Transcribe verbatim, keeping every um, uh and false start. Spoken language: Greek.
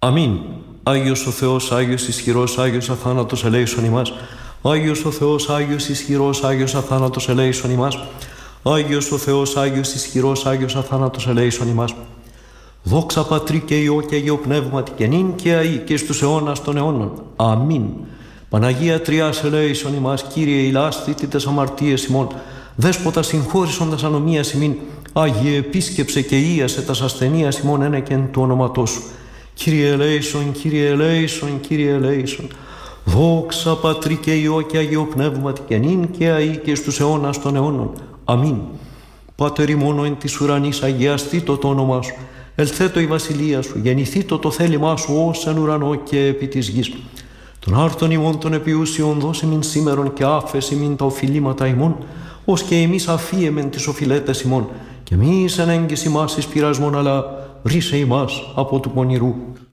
Αμήν. Άγιος ο Θεός, Άγιος ισχυρός, Άγιος αθάνατος ελέησον ημάς. Άγιος ο Θεός, Άγιος ισχυρός, Άγιος αθάνατος ελέησον ημάς. Άγιος ο Θεός, Άγιος ισχυρός, Άγιος αθάνατος ελέησον ημάς. Δόξα Πατρί και Υιό και Αγίο Πνεύματι και νυν και αεί και στους αιώνας των αιώνων. Αμήν. Παναγία Τριάς ελέησον ημάς, Κύριε ηλάσθητη τες αμαρτίες ημών. Δέσποτα συγχώρησον τας ανομίας ημίν. Άγιε επίσκεψε και ίασε τας ασθενείας ημών ένεκεν του ονόματός σου. Κύριε ελέησον, Κύριε ελέησον, Κύριε ελέησον. Δόξα Πατρί και Υιό και Αγίο Πνεύματι και νυν και αεί και στους αιώνας των αιώνων. Αμήν. Πάτερ ημών εν της ουρανής, αγιαστήτω το όνομά σου. Ελθέτω η βασιλεία σου, γεννηθήτω το θέλημά σου ως εν ουρανό και επί της γης. Τον άρτον ημών των επιούσιων δώσε μην σήμερον και άφεση μην τα οφειλήματα ημών, ως και εμείς αφίεμεν τις οφειλέτες ημών, και μη εν έγκυς ημάς εις πειρασμόν, αλλά ρίσε ημάς από του πονηρού.